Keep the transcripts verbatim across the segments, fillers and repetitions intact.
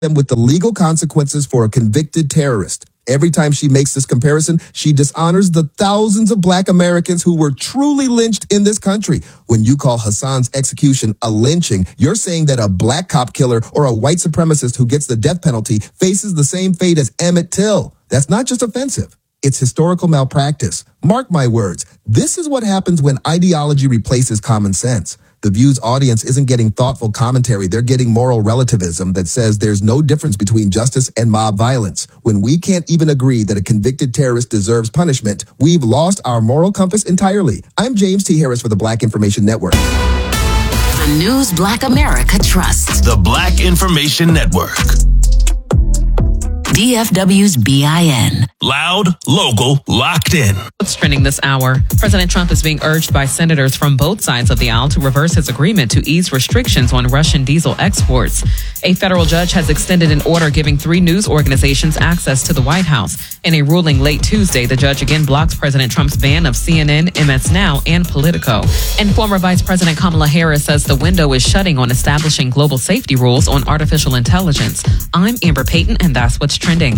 them with the legal consequences for a convicted terrorist. Every time she makes this comparison, she dishonors the thousands of black Americans who were truly lynched in this country. When you call Hassan's execution a lynching, you're saying that a black cop killer or a white supremacist who gets the death penalty faces the same fate as Emmett Till. That's not just offensive. It's historical malpractice. Mark my words. This is what happens when ideology replaces common sense. The View's audience isn't getting thoughtful commentary. They're getting moral relativism that says there's no difference between justice and mob violence. When we can't even agree that a convicted terrorist deserves punishment, we've lost our moral compass entirely. I'm James T. Harris for the Black Information Network. The news Black America trusts. The Black Information Network. D F W's B I N. Loud, local, locked in. What's trending this hour? President Trump is being urged by senators from both sides of the aisle to reverse his agreement to ease restrictions on Russian diesel exports. A federal judge has extended an order giving three news organizations access to the White House. In a ruling late Tuesday, the judge again blocked President Trump's ban of C N N, M S Now, and Politico. And former Vice President Kamala Harris says the window is shutting on establishing global safety rules on artificial intelligence. I'm Amber Payton, and that's what's trending.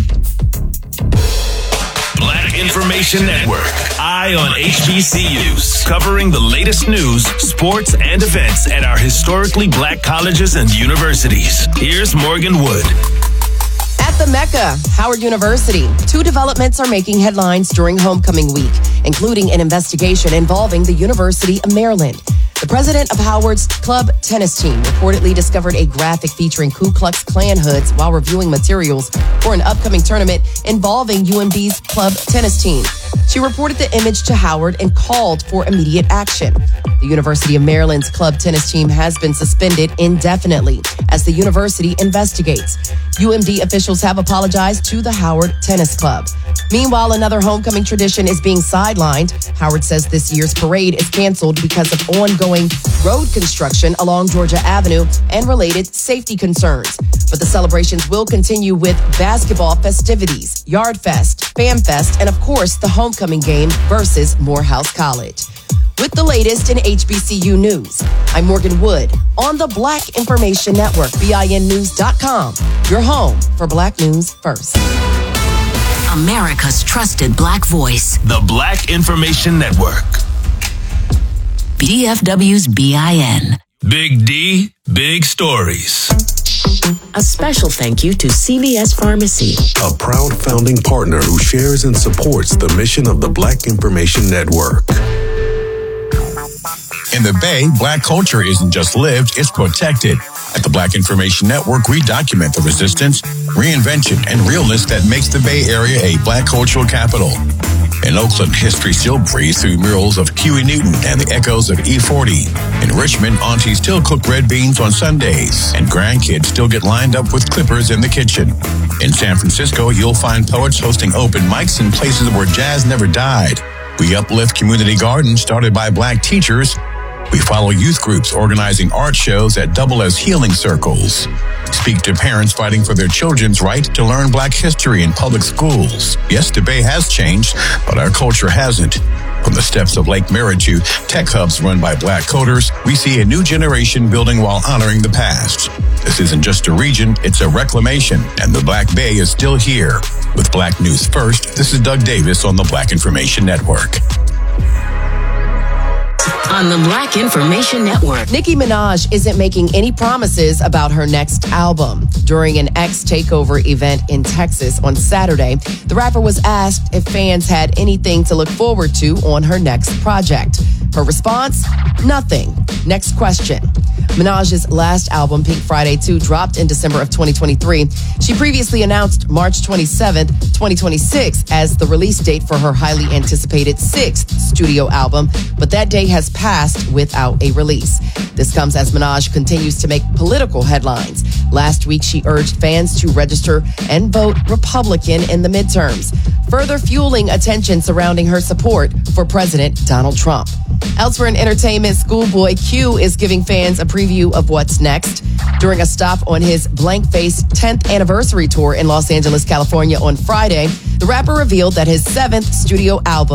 Black Information Network. Eye on H B C Us. Covering the latest news, sports, and events at our historically black colleges and universities. Here's Morgan Wood. At the Mecca, Howard University, two developments are making headlines during homecoming week, including an investigation involving the University of Maryland. The president of Howard's club tennis team reportedly discovered a graphic featuring Ku Klux Klan hoods while reviewing materials for an upcoming tournament involving U M D's club tennis team. She reported the image to Howard and called for immediate action. The University of Maryland's club tennis team has been suspended indefinitely as the university investigates. U M D officials have apologized to the Howard Tennis Club. Meanwhile, another homecoming tradition is being sidelined. Howard says this year's parade is canceled because of ongoing road construction along Georgia Avenue and related safety concerns. But the celebrations will continue with basketball festivities, Yard Fest, Fam Fest, and of course, the homecoming game versus Morehouse College. With the latest in H B C U news, I'm Morgan Wood on the Black Information Network, B I N news dot com, your home for Black news first. America's trusted Black voice. The Black Information Network. D F W's B I N. Big D, big stories. A special thank you to C V S Pharmacy, a proud founding partner who shares and supports the mission of the Black Information Network. In the Bay, Black culture isn't just lived, it's protected. At the Black Information Network, we document the resistance, reinvention, and realness that makes the Bay Area a Black cultural capital. In Oakland, history still breathes through murals of Huey Newton and the echoes of E forty. In Richmond, aunties still cook red beans on Sundays, and grandkids still get lined up with clippers in the kitchen. In San Francisco, you'll find poets hosting open mics in places where jazz never died. We uplift community gardens started by Black teachers. We follow youth groups organizing art shows that double as healing circles. Speak to parents fighting for their children's right to learn Black history in public schools. Yes, the Bay has changed, but our culture hasn't. From the steps of Lake Merritt to tech hubs run by Black coders, we see a new generation building while honoring the past. This isn't just a region, it's a reclamation, and the Black Bay is still here. With Black News First, this is Doug Davis on the Black Information Network. On the Black Information Network. Nicki Minaj isn't making any promises about her next album. During an X Takeover event in Texas on Saturday, the rapper was asked if fans had anything to look forward to on her next project. Her response? Nothing. Next question. Minaj's last album, Pink Friday two, dropped in December of twenty twenty-three. She previously announced March twenty-seventh, twenty twenty-six as the release date for her highly anticipated sixth studio album, but that day has passed without a release. This comes as Minaj continues to make political headlines. Last week, she urged fans to register and vote Republican in the midterms, further fueling attention surrounding her support for President Donald Trump. Elsewhere in entertainment, Schoolboy Q is giving fans a preview of what's next. During a stop on his Blank Face tenth anniversary tour in Los Angeles, California on Friday, the rapper revealed that his seventh studio album,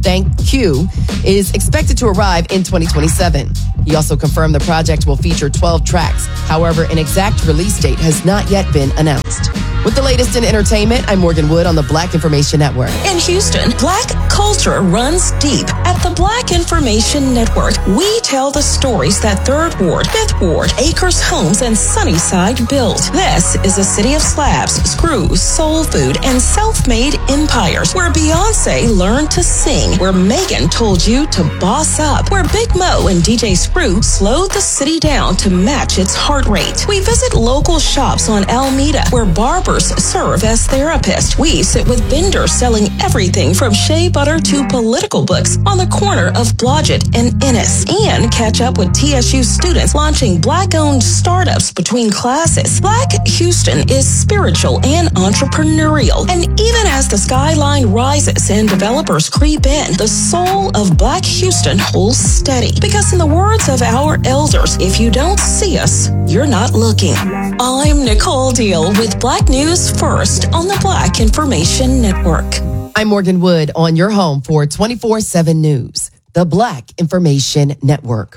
Thank You is expected to arrive in twenty twenty-seven. He also confirmed the project will feature twelve tracks. However, an exact release date has not yet been announced. With the latest in entertainment, I'm Morgan Wood on the Black Information Network. In Houston, Black culture runs deep. At the Black Information Network, we tell the stories that Third Ward, Fifth Ward, Acres Homes, and Sunnyside built. This is a city of slabs, screws, soul food, and self-made empires, where Beyonce learned to sing, where Megan told you to boss up, where Big Mo and D J Screw slowed the city down to match its heart rate. We visit local shops on Alameda, where barbers serve as therapists. We sit with vendors selling everything from shea butter to political books on the corner of Blodgett and Ennis, and catch up with T S U students launching Black-owned startups between classes. Black Houston is spiritual and entrepreneurial, and even as the skyline rises and developers creep in, the soul of Black Houston holds steady. Because in the words of our elders, if you don't see us, you're not looking. I'm Nicole Deal with Black News First on the Black Information Network. I'm Morgan Wood on your home for twenty-four seven News, the Black Information Network.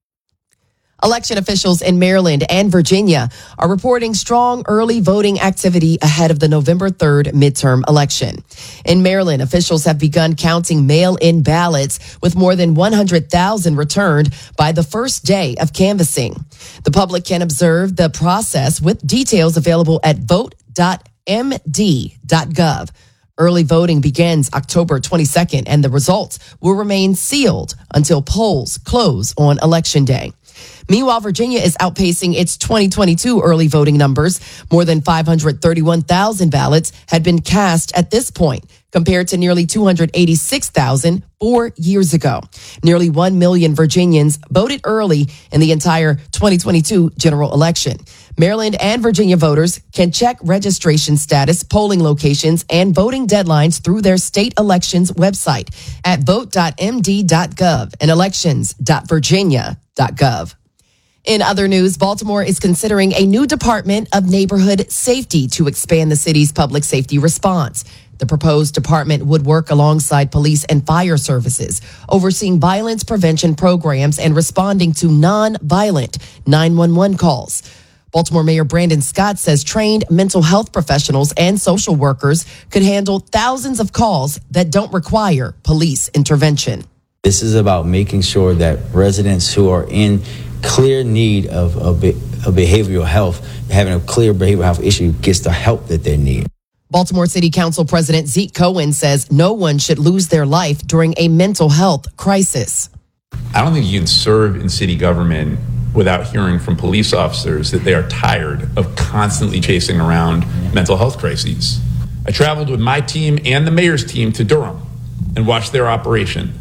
Election officials in Maryland and Virginia are reporting strong early voting activity ahead of the November third midterm election. In Maryland, officials have begun counting mail-in ballots, with more than one hundred thousand returned by the first day of canvassing. The public can observe the process with details available at vote dot m d dot gov. Early voting begins October twenty-second, and the results will remain sealed until polls close on Election Day. Meanwhile, Virginia is outpacing its twenty twenty-two early voting numbers. More than five hundred thirty-one thousand ballots had been cast at this point, compared to nearly two hundred eighty-six thousand four years ago. Nearly one million Virginians voted early in the entire twenty twenty-two general election. Maryland and Virginia voters can check registration status, polling locations, and voting deadlines through their state elections website at vote dot m d dot gov and elections dot virginia dot gov. In other news, Baltimore is considering a new Department of Neighborhood Safety to expand the city's public safety response. The proposed department would work alongside police and fire services, overseeing violence prevention programs and responding to non-violent nine one one calls. Baltimore Mayor Brandon Scott says trained mental health professionals and social workers could handle thousands of calls that don't require police intervention. This is about making sure that residents who are in clear need of, of, of behavioral health, having a clear behavioral health issue, gets the help that they need. Baltimore City Council President Zeke Cohen says no one should lose their life during a mental health crisis. I don't think you can serve in city government without hearing from police officers that they are tired of constantly chasing around mental health crises. I traveled with my team and the mayor's team to Durham and watched their operation.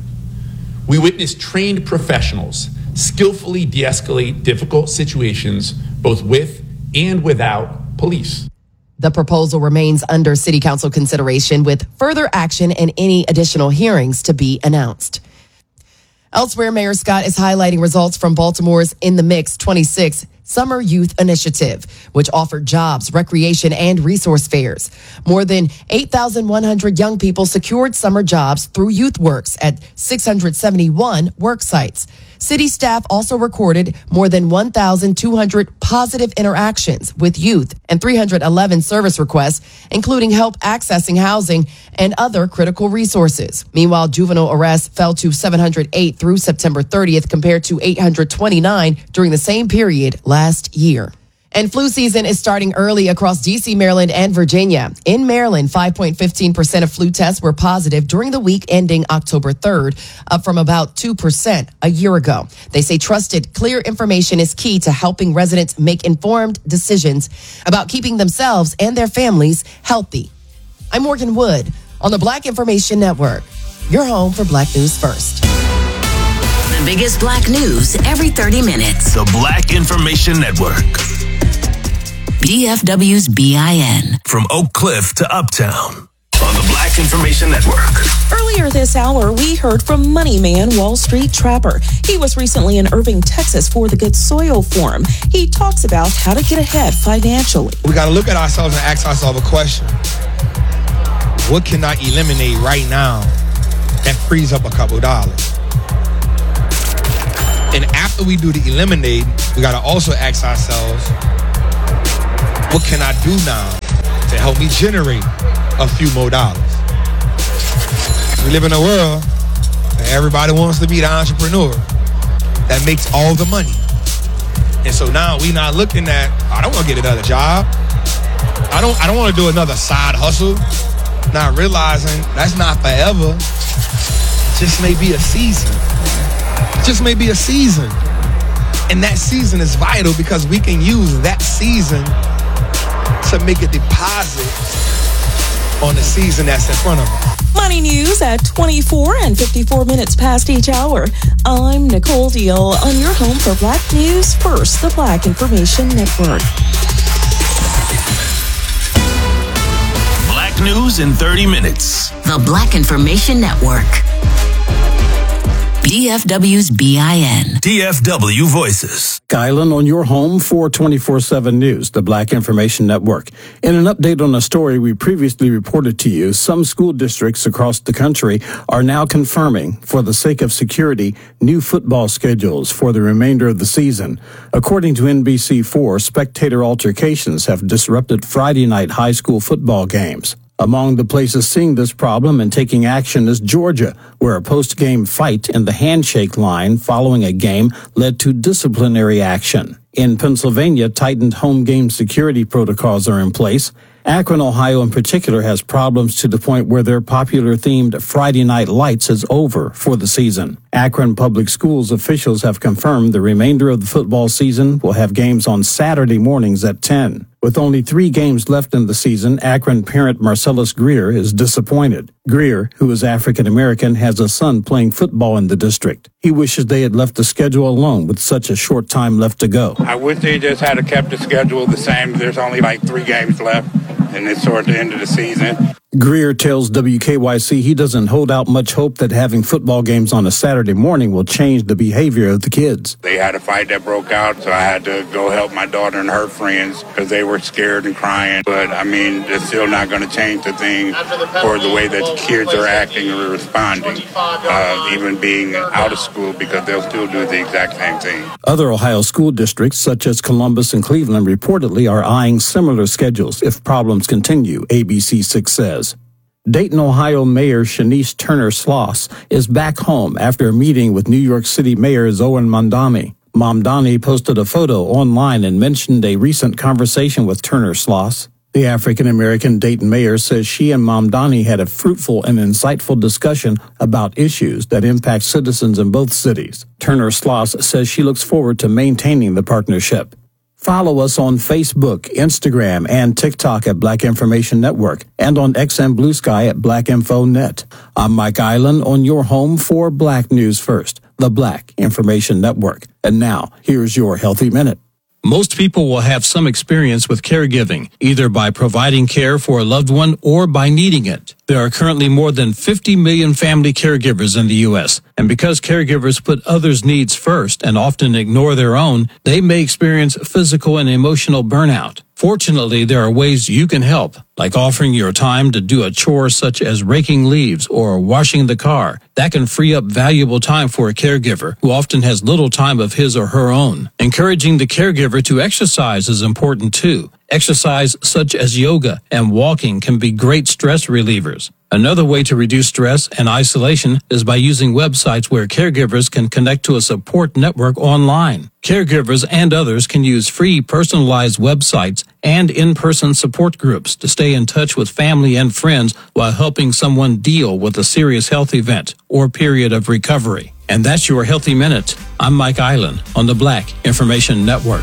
We witnessed trained professionals skillfully de-escalate difficult situations, both with and without police. The proposal remains under City Council consideration, with further action and any additional hearings to be announced. Elsewhere, Mayor Scott is highlighting results from Baltimore's In the Mix twenty-six Summer Youth Initiative, which offered jobs, recreation, and resource fairs. More than eight thousand one hundred young people secured summer jobs through YouthWorks at six hundred seventy-one work sites. City staff also recorded more than one thousand two hundred positive interactions with youth and three hundred eleven service requests, including help accessing housing and other critical resources. Meanwhile, juvenile arrests fell to seven hundred eight through September thirtieth compared to eight hundred twenty-nine during the same period last year. And flu season is starting early across D C, Maryland, and Virginia. In Maryland, five point one five percent of flu tests were positive during the week ending October third, up from about two percent a year ago. They say trusted, clear information is key to helping residents make informed decisions about keeping themselves and their families healthy. I'm Morgan Wood on the Black Information Network, your home for Black News First. The biggest Black news every thirty minutes. The Black Information Network. D F W's B I N. From Oak Cliff to Uptown on the Black Information Network. Earlier this hour, we heard from Money Man Wall Street Trapper. He was recently in Irving, Texas for the Good Soil Forum. He talks about how to get ahead financially. We got to look at ourselves and ask ourselves a question. What can I eliminate right now that frees up a couple dollars. And after we do the eliminate, we got to also ask ourselves, what can I do now to help me generate a few more dollars? We live in a world where everybody wants to be the entrepreneur that makes all the money. And so now we not looking at, I don't want to get another job. I don't I don't want to do another side hustle. Not realizing that's not forever. It just may be a season. It just may be a season. And that season is vital because we can use that season to make a deposit on the season that's in front of us. Money news at twenty-four and fifty-four minutes past each hour. I'm Nicole Deal on your home for Black News First, the Black Information Network. Black news in thirty minutes. The Black Information Network. D F W's B I N. D F W Voices. Kylan on your home for twenty-four seven News, the Black Information Network. In an update on a story we previously reported to you, some school districts across the country are now confirming, for the sake of security, new football schedules for the remainder of the season. According to N B C four, spectator altercations have disrupted Friday night high school football games. Among the places seeing this problem and taking action is Georgia, where a post-game fight in the handshake line following a game led to disciplinary action. In Pennsylvania, tightened home game security protocols are in place. Akron, Ohio in particular has problems to the point where their popular themed Friday Night Lights is over for the season. Akron Public Schools officials have confirmed the remainder of the football season will have games on Saturday mornings at ten. With only three games left in the season, Akron parent Marcellus Greer is disappointed. Greer, who is African American, has a son playing football in the district. He wishes they had left the schedule alone with such a short time left to go. I wish they just had kept the schedule the same. There's only like three games left, and it's toward the end of the season. Greer tells W K Y C he doesn't hold out much hope that having football games on a Saturday morning will change the behavior of the kids. They had a fight that broke out, so I had to go help my daughter and her friends because they were scared and crying. But, I mean, it's still not going to change the thing for the way that the kids are acting or responding, uh, even being out of school, because they'll still do the exact same thing. Other Ohio school districts, such as Columbus and Cleveland, reportedly are eyeing similar schedules if problems continue, A B C six says. Dayton, Ohio Mayor Shanice Turner Sloss is back home after a meeting with New York City Mayor Zohran Mamdani. Mamdani posted a photo online and mentioned a recent conversation with Turner Sloss. The African-American Dayton mayor says she and Mamdani had a fruitful and insightful discussion about issues that impact citizens in both cities. Turner Sloss says she looks forward to maintaining the partnership. Follow us on Facebook, Instagram, and TikTok at Black Information Network, and on X and Blue Sky at Black Info Net. I'm Mike Island on your home for Black News First, the Black Information Network. And now, here's your Healthy Minute. Most people will have some experience with caregiving, either by providing care for a loved one or by needing it. There are currently more than fifty million family caregivers in the U S, and because caregivers put others' needs first and often ignore their own, they may experience physical and emotional burnout. Fortunately, there are ways you can help, like offering your time to do a chore such as raking leaves or washing the car. That can free up valuable time for a caregiver who often has little time of his or her own. Encouraging the caregiver to exercise is important too. Exercise such as yoga and walking can be great stress relievers. Another way to reduce stress and isolation is by using websites where caregivers can connect to a support network online. Caregivers and others can use free personalized websites and in-person support groups to stay in touch with family and friends while helping someone deal with a serious health event or period of recovery. And that's your Healthy Minute. I'm Mike Island on the Black Information Network.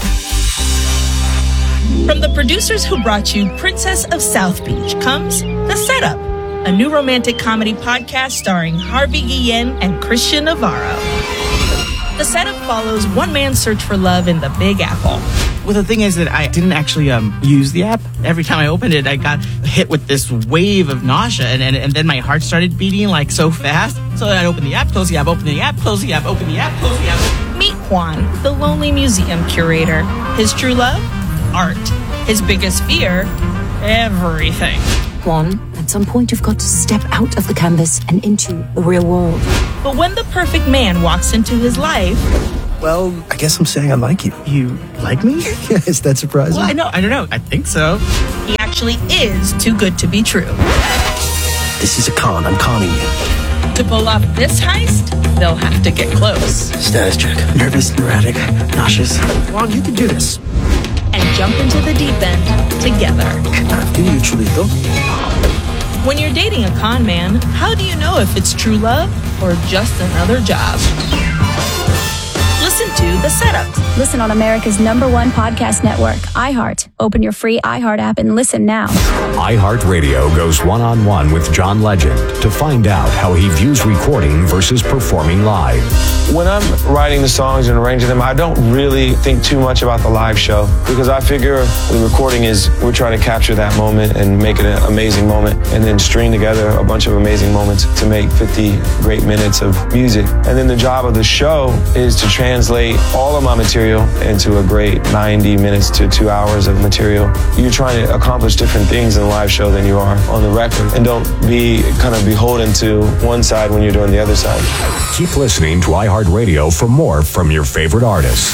From the producers who brought you Princess of South Beach comes The Setup, a new romantic comedy podcast starring Harvey Guillen and Christian Navarro. The Setup follows one man's search for love in the Big Apple. Well, the thing is that I didn't actually um, use the app. Every time I opened it, I got hit with this wave of nausea, and, and, and then my heart started beating like so fast. So I opened the app, close the app, open the app, close the app, open the app, close the app. Meet Juan, the lonely museum curator. His true love? Art. His biggest fear? Everything. one. At some point, you've got to step out of the canvas and into the real world. But when the perfect man walks into his life... Well, I guess I'm saying I like you. You like me? Yeah, is that surprising? Well, I know, I don't know. I think so. He actually is too good to be true. This is a con. I'm conning you. To pull off this heist, they'll have to get close. Status check. Nervous, erratic, nauseous. Juan, you can do this. And jump into the deep end together. Do you truly though? When you're dating a con man, how do you know if it's true love or just another job? Listen to The Setup. Listen on America's number one podcast network, iHeart. Open your free iHeart app and listen now. iHeartRadio goes one-on-one with John Legend to find out how he views recording versus performing live. When I'm writing the songs and arranging them, I don't really think too much about the live show because I figure the recording is we're trying to capture that moment and make it an amazing moment and then string together a bunch of amazing moments to make fifty great minutes of music. And then the job of the show is to translate all of my material into a great ninety minutes to two hours of material. You're trying to accomplish different things in a live show than you are on the record. And don't be kind of beholden to one side when you're doing the other side. Keep listening to iHeartRadio for more from your favorite artists.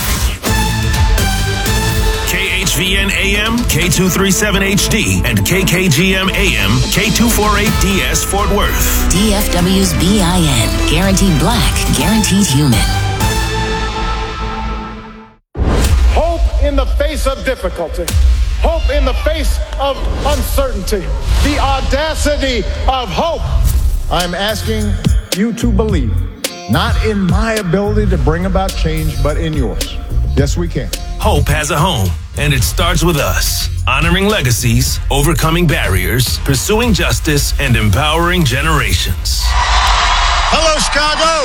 K H V N A M, K two thirty-seven H D, and K K G M A M, K two forty-eight D S Fort Worth. D F W's B I N. Guaranteed black, guaranteed human. Hope in the face of difficulty. Hope in the face of uncertainty. The audacity of hope. I'm asking you to believe, not in my ability to bring about change, but in yours. Yes, we can. Hope has a home, and it starts with us. Honoring legacies, overcoming barriers, pursuing justice, and empowering generations. Hello, Chicago.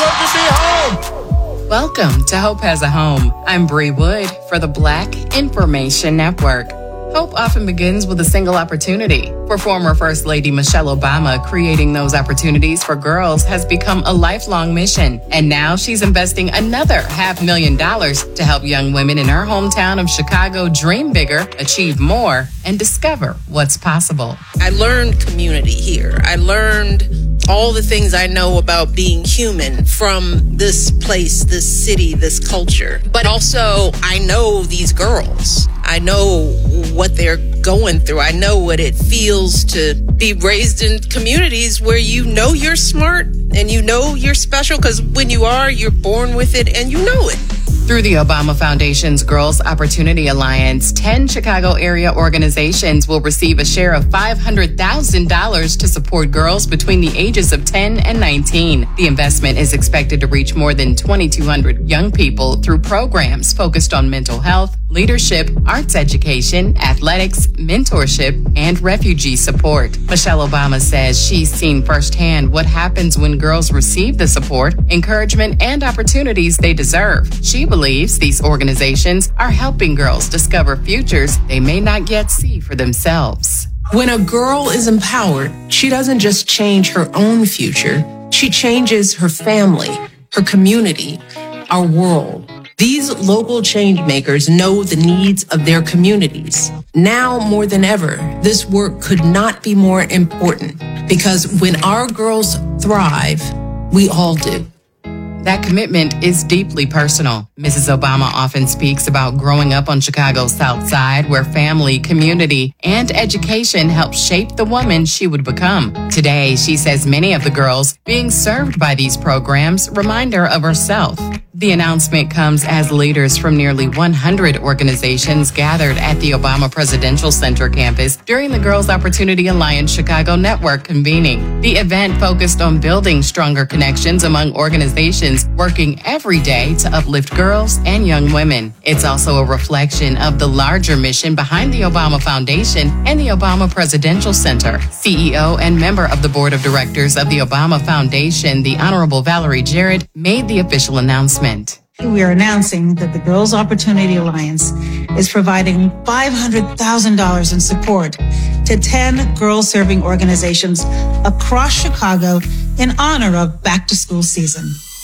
It's good to be home. Welcome to Hope Has a Home. I'm Bree Wood for the Black Information Network. Hope often begins with a single opportunity. For former First Lady Michelle Obama, creating those opportunities for girls has become a lifelong mission. And now she's investing another half million dollars to help young women in her hometown of Chicago dream bigger, achieve more, and discover what's possible. I learned community here. I learned all the things I know about being human from this place, this city, this culture. But also, I know these girls. I know what they're going through. I know what it feels to be raised in communities where you know you're smart and you know you're special, because when you are, you're born with it and you know it. Through the Obama Foundation's Girls Opportunity Alliance, ten Chicago area organizations will receive a share of five hundred thousand dollars to support girls between the ages of ten and nineteen. The investment is expected to reach more than twenty-two hundred young people through programs focused on mental health, leadership, arts education, athletics, mentorship, and refugee support. Michelle Obama says she's seen firsthand what happens when girls receive the support, encouragement, and opportunities they deserve. She believes these organizations are helping girls discover futures they may not yet see for themselves. When a girl is empowered, she doesn't just change her own future, she changes her family, her community, our world. These local change makers know the needs of their communities. Now more than ever, this work could not be more important, because when our girls thrive, we all do. That commitment is deeply personal. Missus Obama often speaks about growing up on Chicago's South Side, where family, community, and education helped shape the woman she would become. Today, she says many of the girls being served by these programs remind her of herself. The announcement comes as leaders from nearly one hundred organizations gathered at the Obama Presidential Center campus during the Girls Opportunity Alliance Chicago Network convening. The event focused on building stronger connections among organizations working every day to uplift girls and young women. It's also a reflection of the larger mission behind the Obama Foundation and the Obama Presidential Center. C E O and member of the board of directors of the Obama Foundation, the Honorable Valerie Jarrett, made the official announcement. We are announcing that the Girls Opportunity Alliance is providing five hundred thousand dollars in support to ten girl-serving organizations across Chicago in honor of back-to-school season.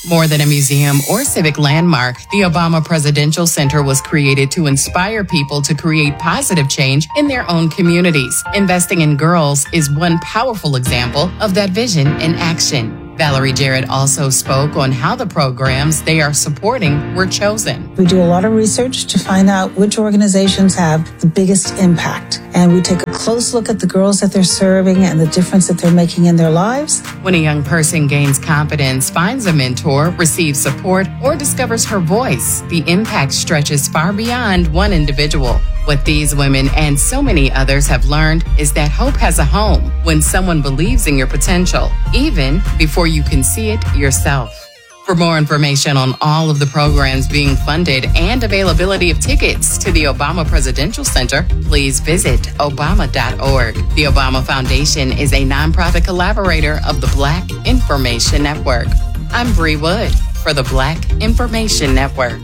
More than a museum or civic landmark, the Obama Presidential Center was created to inspire people to create positive change in their own communities. Investing in girls is one powerful example of that vision in action. Valerie Jarrett also spoke on how the programs they are supporting were chosen. We do a lot of research to find out which organizations have the biggest impact. And we take a close look at the girls that they're serving and the difference that they're making in their lives. When a young person gains confidence, finds a mentor, receives support, or discovers her voice, the impact stretches far beyond one individual. What these women and so many others have learned is that hope has a home when someone believes in your potential, even before you can see it yourself. For more information on all of the programs being funded and availability of tickets to the Obama Presidential Center, please visit obama dot org. The Obama Foundation is a nonprofit collaborator of the Black Information Network. I'm Bree Wood for the Black Information Network.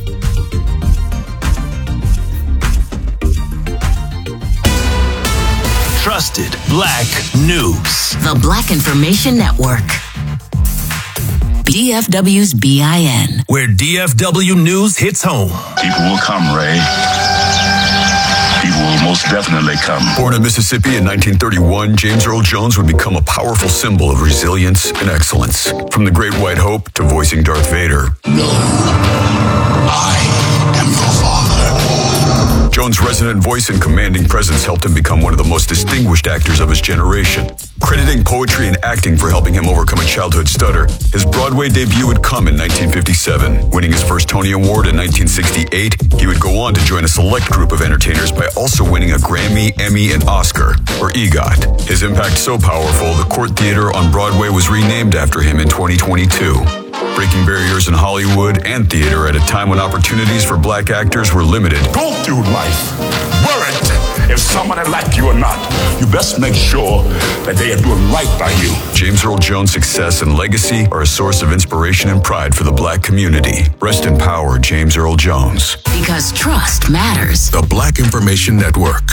Trusted Black News. The Black Information Network. D F W's B I N. Where D F W News hits home. People will come, Ray. People will most definitely come. Born in Mississippi in nineteen thirty-one, James Earl Jones would become a powerful symbol of resilience and excellence. From the Great White Hope to voicing Darth Vader. No, I am your father. Jones' resonant voice and commanding presence helped him become one of the most distinguished actors of his generation. Crediting poetry and acting for helping him overcome a childhood stutter, his Broadway debut would come in nineteen fifty-seven. Winning his first Tony Award in nineteen sixty-eight, he would go on to join a select group of entertainers by also winning a Grammy, Emmy, and Oscar, or EGOT. His impact so powerful, the Court Theater on Broadway was renamed after him in twenty twenty-two. Breaking barriers in Hollywood and theater at a time when opportunities for black actors were limited. Go through life, worried if somebody like you or not. You best make sure that they are doing right by you. James Earl Jones' success and legacy are a source of inspiration and pride for the black community. Rest in power, James Earl Jones. Because trust matters. The Black Information Network.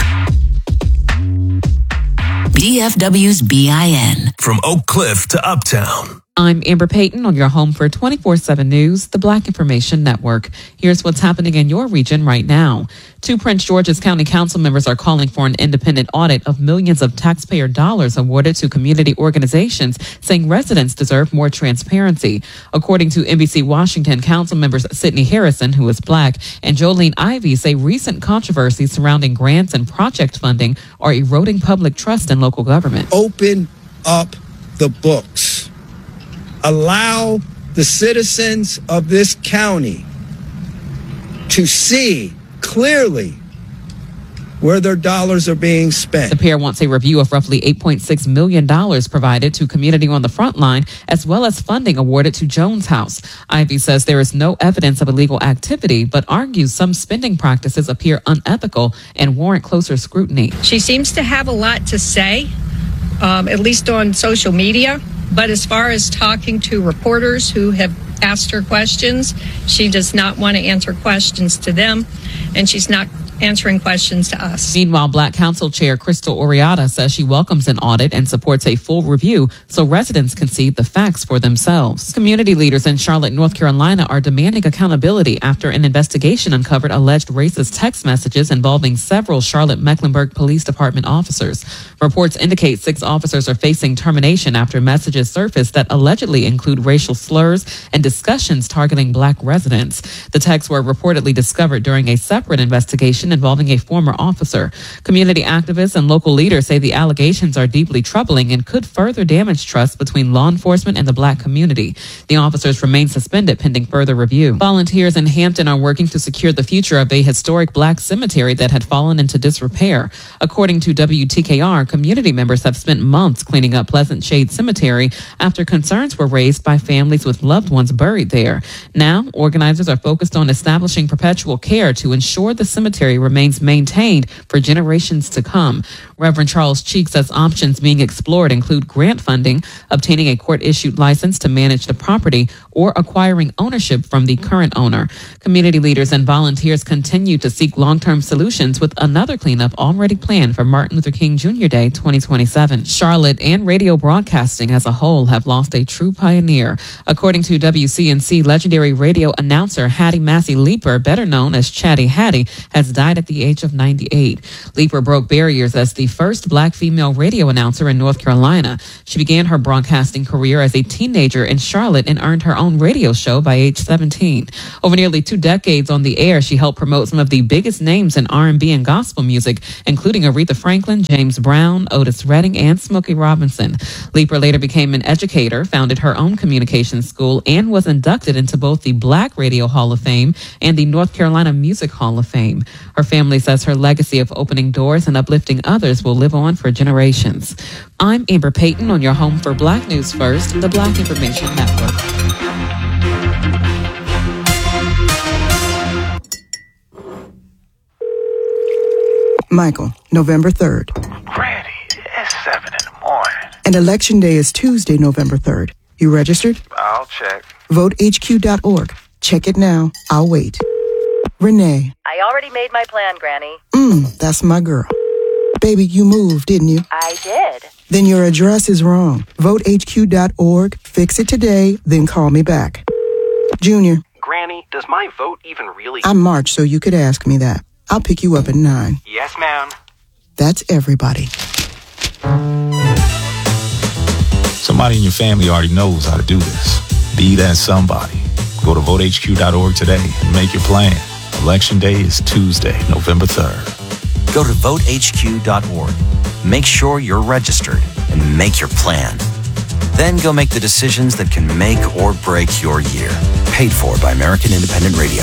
D F W's B I N. From Oak Cliff to Uptown. I'm Amber Payton on your home for twenty-four seven News, the Black Information Network. Here's what's happening in your region right now. Two Prince George's County Council members are calling for an independent audit of millions of taxpayer dollars awarded to community organizations, saying residents deserve more transparency. According to N B C Washington, Council members Sidney Harrison, who is black, and Jolene Ivey say recent controversies surrounding grants and project funding are eroding public trust in local government. Open up the books. Allow the citizens of this county to see clearly where their dollars are being spent. The pair wants a review of roughly eight point six million dollars provided to Community on the Front Line, as well as funding awarded to Jones House. Ivy says there is no evidence of illegal activity, but argues some spending practices appear unethical and warrant closer scrutiny. She seems to have a lot to say, um, at least on social media. But as far as talking to reporters who have asked her questions, she does not want to answer questions to them, and she's not answering questions to us. Meanwhile, Black Council Chair Crystal Oriata says she welcomes an audit and supports a full review so residents can see the facts for themselves. Community leaders in Charlotte, North Carolina are demanding accountability after an investigation uncovered alleged racist text messages involving several Charlotte-Mecklenburg Police Department officers. Reports indicate six officers are facing termination after messages surfaced that allegedly include racial slurs and discussions targeting black residents. The texts were reportedly discovered during a separate investigation involving a former officer. Community activists and local leaders say the allegations are deeply troubling and could further damage trust between law enforcement and the black community. The officers remain suspended pending further review. Volunteers in Hampton are working to secure the future of a historic black cemetery that had fallen into disrepair. According to W T K R, community members have spent months cleaning up Pleasant Shade Cemetery after concerns were raised by families with loved ones buried there. Now, organizers are focused on establishing perpetual care to ensure the cemetery remains maintained for generations to come. Reverend Charles Cheek says options being explored include grant funding, obtaining a court-issued license to manage the property, or acquiring ownership from the current owner. Community leaders and volunteers continue to seek long-term solutions with another cleanup already planned for Martin Luther King Junior Day twenty twenty-seven. Charlotte and radio broadcasting as a whole have lost a true pioneer. According to W C N C, legendary radio announcer Hattie Massey Leeper, better known as Chatty Hattie, has died at the age of ninety-eight. Leeper broke barriers as the first black female radio announcer in North Carolina. She began her broadcasting career as a teenager in Charlotte and earned her own radio show by age seventeen. Over nearly two decades on the air, she helped promote some of the biggest names in R and B and gospel music, including Aretha Franklin, James Brown, Otis Redding, and Smokey Robinson. Leeper later became an educator, founded her own communications school, and was inducted into both the Black Radio Hall of Fame and the North Carolina Music Hall of Fame. Her family says her legacy of opening doors and uplifting others will live on for generations. I'm Amber Payton on your home for Black News First, the Black Information Network. Michael, November third. Granny, it's seven in the morning. And Election Day is Tuesday, November third. You registered? I'll check. vote H Q dot org. Check it now. I'll wait. Renee. I already made my plan, Granny. Mmm, that's my girl. Baby, you moved, didn't you? I did. Then your address is wrong. vote H Q dot org. Fix it today, then call me back. Junior. Granny, does my vote even really... I'm March, so you could ask me that. I'll pick you up at nine. Yes, ma'am. That's everybody. Somebody in your family already knows how to do this. Be that somebody. Go to vote H Q dot org today and make your plan. Election Day is Tuesday, November third. Go to vote H Q dot org. Make sure you're registered and make your plan. Then go make the decisions that can make or break your year. Paid for by American Independent Radio.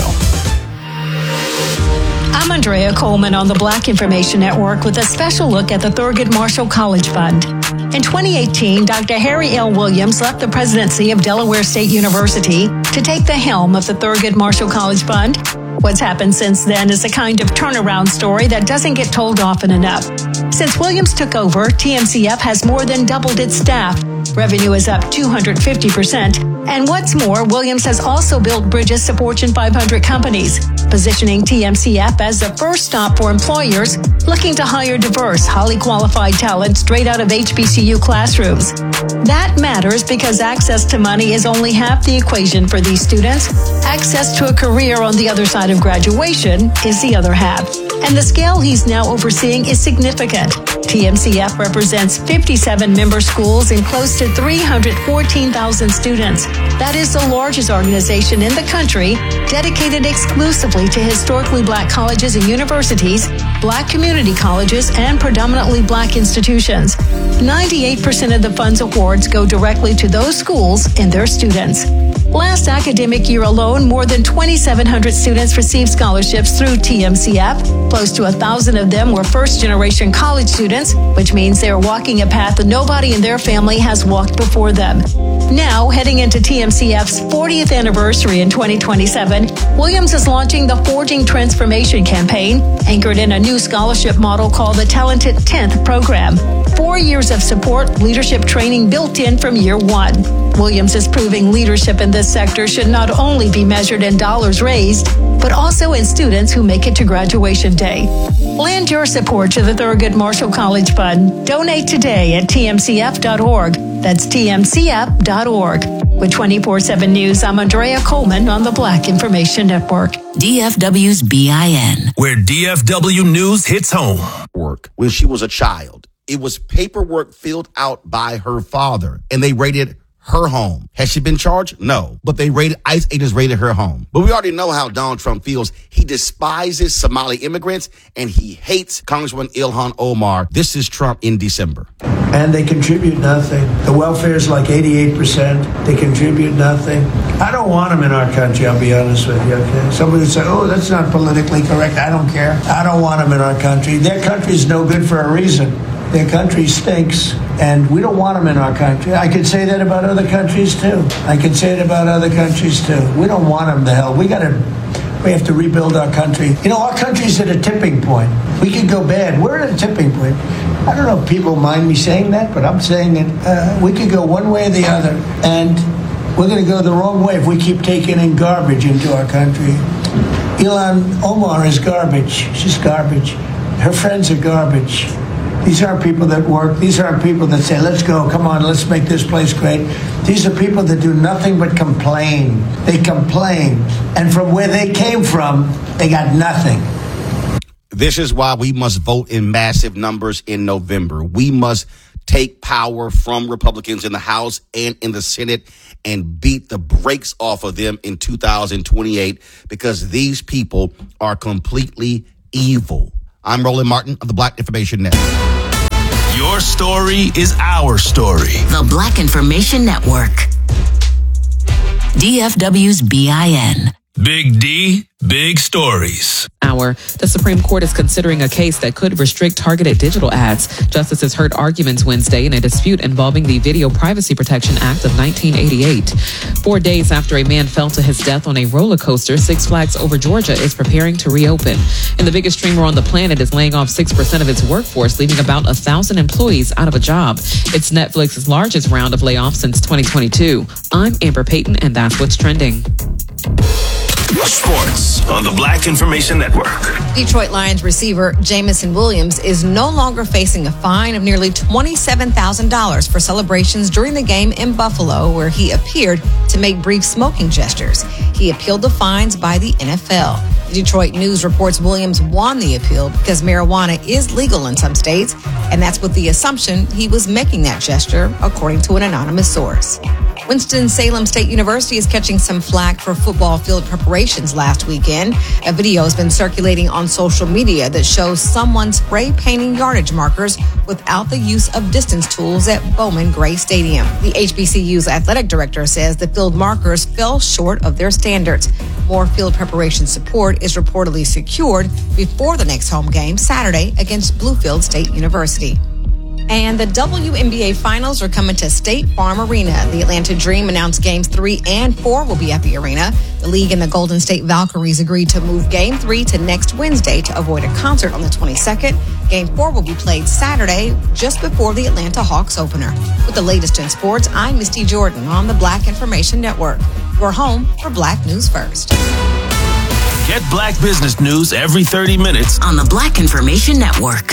I'm Andrea Coleman on the Black Information Network with a special look at the Thurgood Marshall College Fund. In twenty eighteen, Doctor Harry L. Williams left the presidency of Delaware State University to take the helm of the Thurgood Marshall College Fund. What's happened since then is a kind of turnaround story that doesn't get told often enough. Since Williams took over, T M C F has more than doubled its staff. Revenue is up two hundred fifty percent. And what's more, Williams has also built bridges to Fortune five hundred companies, positioning T M C F as the first stop for employers looking to hire diverse, highly qualified talent straight out of H B C U classrooms. That matters because access to money is only half the equation for these students. Access to a career on the other side of graduation is the other half. And the scale he's now overseeing is significant. T M C F represents fifty-seven member schools and close to three hundred fourteen thousand students. That is the largest organization in the country dedicated exclusively to historically black colleges and universities, black community colleges, and predominantly black institutions. ninety-eight percent of the fund's awards go directly to those schools and their students. Last academic year alone, more than twenty-seven hundred students received scholarships through T M C F. Close to a thousand of them were first-generation college students, which means they are walking a path that nobody in their family has walked before them. Now, heading into T M C F's fortieth anniversary in twenty twenty-seven, Williams is launching the Forging Transformation campaign, anchored in a new scholarship model called the Talented tenth program. Four years of support, leadership training built in from year one. Williams is proving leadership in this sector should not only be measured in dollars raised, but also in students who make it to graduation day. Lend your support to the Thurgood Marshall College Fund. Donate today at T M C F dot org. That's T M C F dot org. With twenty-four seven News, I'm Andrea Coleman on the Black Information Network. D F W's B I N. Where D F W News hits home. Work when she was a child. It was paperwork filled out by her father, and they raided her home. Has she been charged? No. But they raided, ICE agents raided her home. But we already know how Donald Trump feels. He despises Somali immigrants, and he hates Congresswoman Ilhan Omar. This is Trump in December. And they contribute nothing. The welfare is like eighty-eight percent. They contribute nothing. I don't want them in our country, I'll be honest with you, okay? Somebody would say, oh, that's not politically correct. I don't care. I don't want them in our country. Their country is no good for a reason. Their country stinks, and we don't want them in our country. I could say that about other countries, too. I could say it about other countries, too. We don't want them to hell. We got to We have to rebuild our country. You know, our country's at a tipping point. We could go bad. We're at a tipping point. I don't know if people mind me saying that, but I'm saying it. Uh, we could go one way or the other, and we're going to go the wrong way if we keep taking in garbage into our country. Ilhan Omar is garbage. She's garbage. Her friends are garbage. These aren't people that work. These aren't people that say, let's go, come on, let's make this place great. These are people that do nothing but complain. They complain. And from where they came from, they got nothing. This is why we must vote in massive numbers in November. We must take power from Republicans in the House and in the Senate and beat the brakes off of them in two thousand twenty-eight, because these people are completely evil. I'm Roland Martin of the Black Information Network. Your story is our story. The Black Information Network. D F W's B I N. Big D, big stories. Hour. The Supreme Court is considering a case that could restrict targeted digital ads. Justices heard arguments Wednesday in a dispute involving the Video Privacy Protection Act of nineteen eighty-eight. Four days after a man fell to his death on a roller coaster, Six Flags Over Georgia is preparing to reopen. And the biggest streamer on the planet is laying off six percent of its workforce, leaving about one thousand employees out of a job. It's Netflix's largest round of layoffs since twenty twenty-two. I'm Amber Payton, and that's what's trending. Sports on the Black Information Network. Detroit Lions receiver Jamison Williams is no longer facing a fine of nearly twenty-seven thousand dollars for celebrations during the game in Buffalo, where he appeared to make brief smoking gestures. He appealed the fines by the N F L. The Detroit News reports Williams won the appeal because marijuana is legal in some states, and that's with the assumption he was making that gesture, according to an anonymous source. Winston-Salem State University is catching some flack for football field preparations last weekend. A video has been circulating on social media that shows someone spray painting yardage markers without the use of distance tools at Bowman Gray Stadium. The H B C U's athletic director says the field markers fell short of their standards. More field preparation support is reportedly secured before the next home game Saturday against Bluefield State University. And the W N B A Finals are coming to State Farm Arena. The Atlanta Dream announced games three and four will be at the arena. The league and the Golden State Valkyries agreed to move game three to next Wednesday to avoid a concert on the twenty-second. Game four will be played Saturday, just before the Atlanta Hawks opener. With the latest in sports, I'm Misty Jordan on the Black Information Network. Your home for Black News First. Get Black business news every thirty minutes on the Black Information Network.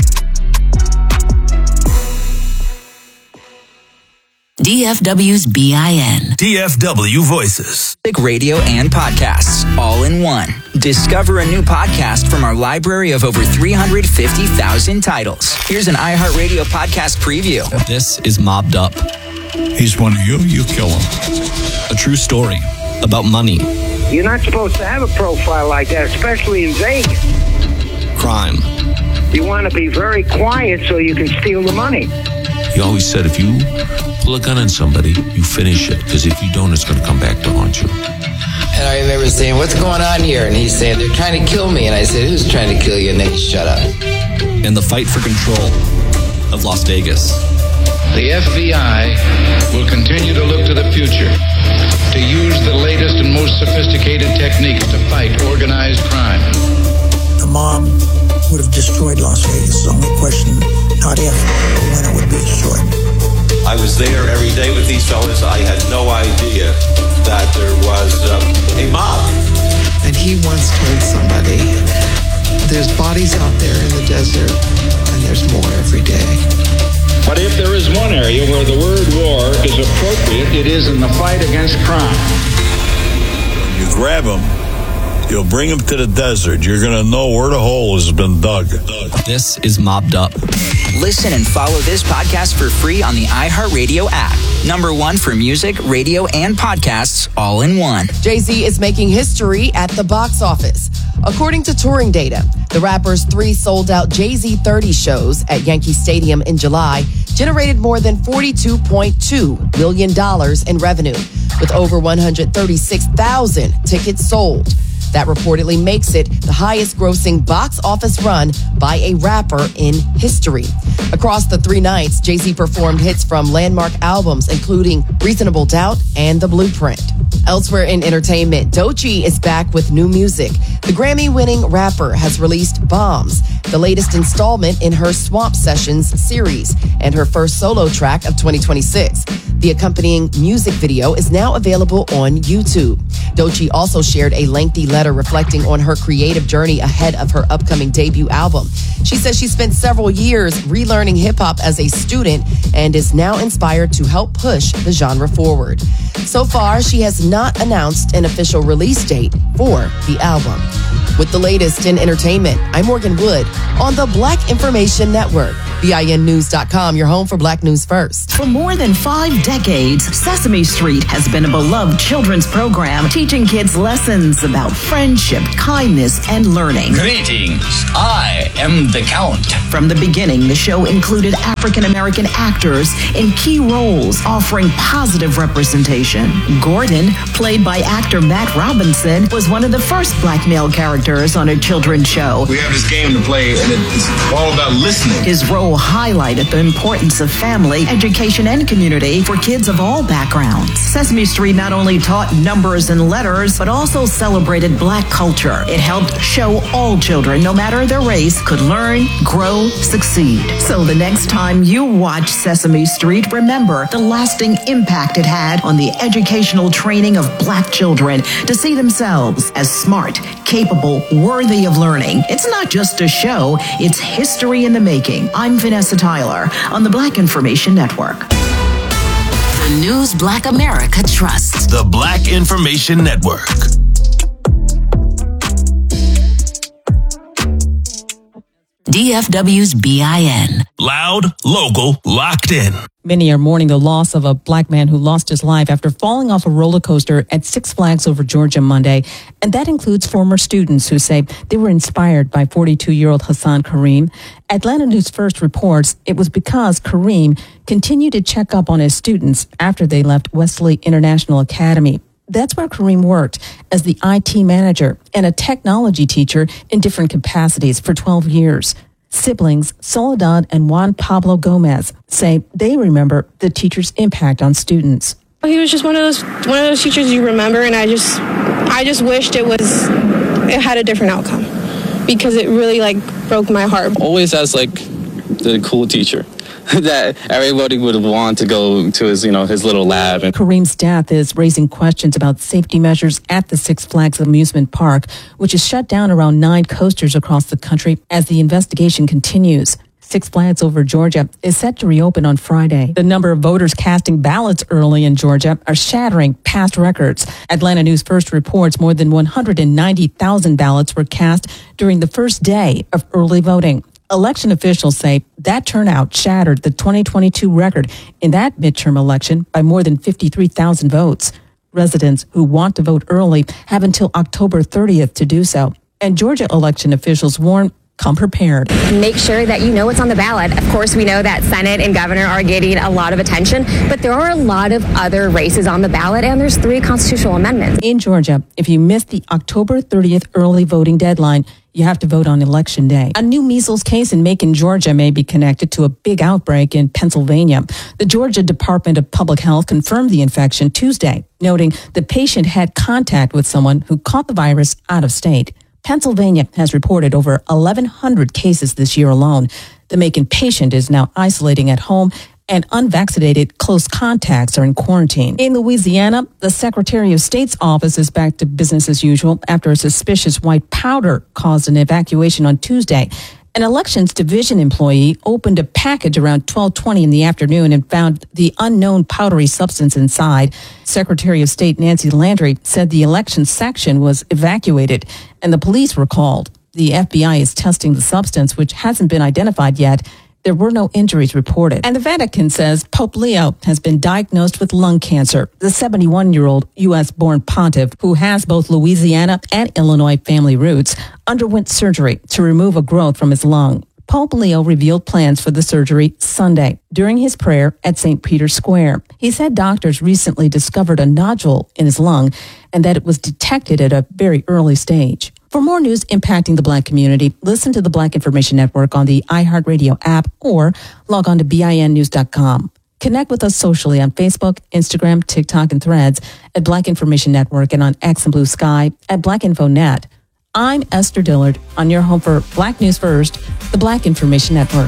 D F W's B I N. D F W Voices. Radio and podcasts, all in one. Discover a new podcast from our library of over three hundred fifty thousand titles. Here's an iHeartRadio podcast preview. This is Mobbed Up. He's one of you, you kill him. A true story about money. You're not supposed to have a profile like that, especially in Vegas. Crime. You want to be very quiet so you can steal the money. He always said, if you pull a gun on somebody, you finish it, because if you don't, it's going to come back to haunt you. And I remember saying, what's going on here? And he's saying, they're trying to kill me. And I said, who's trying to kill you? And then he shut up. In the fight for control of Las Vegas. The F B I will continue to look to the future to use the latest and most sophisticated techniques to fight organized crime. The mob would have destroyed Las Vegas. The only question, not if, but when it would be destroyed. I was there every day with these fellas. I had no idea that there was um, a mob. And he once told somebody, there's bodies out there in the desert, and there's more every day. But if there is one area where the word war is appropriate, it is in the fight against crime. You grab them, you'll bring them to the desert. You're going to know where the hole has been dug. This is Mobbed Up. Listen and follow this podcast for free on the iHeartRadio app. Number one for music, radio, and podcasts, all in one. Jay-Z is making history at the box office. According to touring data, the rapper's three sold-out Jay-Z thirty shows at Yankee Stadium in July generated more than forty-two point two million dollars in revenue, with over one hundred thirty-six thousand tickets sold. That reportedly makes it the highest grossing box office run by a rapper in history. Across the three nights, Jay-Z performed hits from landmark albums, including Reasonable Doubt and The Blueprint. Elsewhere in entertainment, Doechii is back with new music. The Grammy-winning rapper has released Bombs, the latest installment in her Swamp Sessions series, and her first solo track of twenty twenty-six. The accompanying music video is now available on YouTube. Doechii also shared a lengthy letter reflecting on her creative journey ahead of her upcoming debut album. She says she spent several years relearning hip-hop as a student and is now inspired to help push the genre forward. So far, she has not announced an official release date for the album. With the latest in entertainment, I'm Morgan Wood on the Black Information Network. B I N News dot com, your home for Black News First. For more than five decades, Sesame Street has been a beloved children's program teaching kids lessons about friendship, kindness, and learning. Greetings, I am the Count. From the beginning, the show included African-American actors in key roles, offering positive representation. Gordon, played by actor Matt Robinson, was one of the first black male characters on a children's show. We have this game to play, and it's all about listening. His role highlighted the importance of family, education, and community for kids of all backgrounds. Sesame Street not only taught numbers and letters, but also celebrated black culture. It helped show all children, no matter their race, could learn, grow, succeed. So the next time you watch Sesame Street, remember the lasting impact it had on the educational training of black children to see themselves as smart, capable, worthy of learning. It's not just a show, it's history in the making. I'm Vanessa Tyler on the Black Information Network. The news Black America trusts. The Black Information Network. D F W's B I N. Loud, local, locked in. Many are mourning the loss of a black man who lost his life after falling off a roller coaster at Six Flags Over Georgia Monday. And that includes former students who say they were inspired by forty-two-year-old Hassan Kareem. Atlanta News First reports it was because Kareem continued to check up on his students after they left Wesley International Academy. That's where Kareem worked as the I T manager and a technology teacher in different capacities for twelve years. Siblings Soledad and Juan Pablo Gomez say they remember the teacher's impact on students. He was just one of those one of those teachers you remember, and I just I just wished it was it had a different outcome because it really like broke my heart. Always as like the cool teacher that everybody would want to go to his, you know, his little lab. And Kareem's death is raising questions about safety measures at the Six Flags amusement park, which has shut down around nine coasters across the country as the investigation continues. Six Flags Over Georgia is set to reopen on Friday. The number of voters casting ballots early in Georgia are shattering past records. Atlanta News First reports more than one hundred ninety thousand ballots were cast during the first day of early voting. Election officials say that turnout shattered the twenty twenty-two record in that midterm election by more than fifty-three thousand votes. Residents who want to vote early have until October thirtieth to do so. And Georgia election officials warn, come prepared. Make sure that you know what's on the ballot. Of course, we know that Senate and governor are getting a lot of attention, but there are a lot of other races on the ballot, and there's three constitutional amendments. In Georgia, if you missed the October thirtieth early voting deadline, you have to vote on Election Day. A new measles case in Macon, Georgia may be connected to a big outbreak in Pennsylvania. The Georgia Department of Public Health confirmed the infection Tuesday, noting the patient had contact with someone who caught the virus out of state. Pennsylvania has reported over eleven hundred cases this year alone. The Macon patient is now isolating at home, and unvaccinated close contacts are in quarantine. In Louisiana, the Secretary of State's office is back to business as usual after a suspicious white powder caused an evacuation on Tuesday. An elections division employee opened a package around twelve twenty in the afternoon and found the unknown powdery substance inside. Secretary of State Nancy Landry said the elections section was evacuated and the police were called. The F B I is testing the substance, which hasn't been identified yet. There were no injuries reported. And the Vatican says Pope Leo has been diagnosed with lung cancer. The seventy-one-year-old U S-born pontiff, who has both Louisiana and Illinois family roots, underwent surgery to remove a growth from his lung. Pope Leo revealed plans for the surgery Sunday during his prayer at Saint Peter's Square. He said doctors recently discovered a nodule in his lung and that it was detected at a very early stage. For more news impacting the Black community, listen to the Black Information Network on the iHeartRadio app or log on to B I N news dot com. Connect with us socially on Facebook, Instagram, TikTok, and Threads at Black Information Network and on X and Blue Sky at Black Info Net. I'm Esther Dillard on your home for Black News First, the Black Information Network.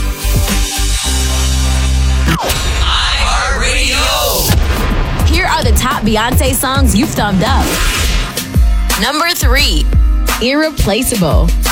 Here are the top Beyonce songs you've thumbed up. Number three, Irreplaceable.